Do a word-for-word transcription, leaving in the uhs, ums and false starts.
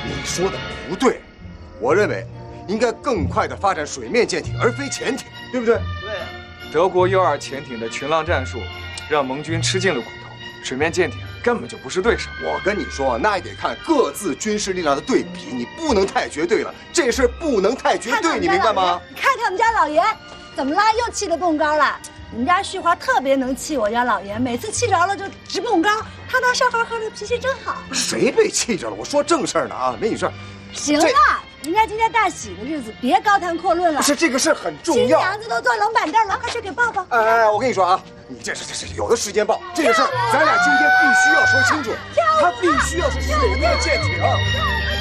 你说的不对，我认为应该更快的发展水面舰艇，而非潜艇，对不对？ 对。德国 U 二潜艇的群浪战术，让盟军吃尽了苦头，水面舰艇根本就不是对手。 我跟你说，那也得看各自军事力量的对比，你不能太绝对了，这事不能太绝对，你明白吗？ 你看看我们家老爷，怎么啦？又气得蹦高了。我们家旭华特别能气我家老爷，每次气着了就直蹦高。他当小孩喝的脾气真好。 谁被气着了？我说正事儿呢啊，没你事儿。 行了，人家今天大喜的日子，别高谈阔论了。 不是这个事很重要。 新娘子都坐冷板凳了，快去给抱抱。 哎哎，我跟你说啊，你这是这是有的时间抱这个事儿，咱俩今天必须要说清楚，他必须要是水面舰艇。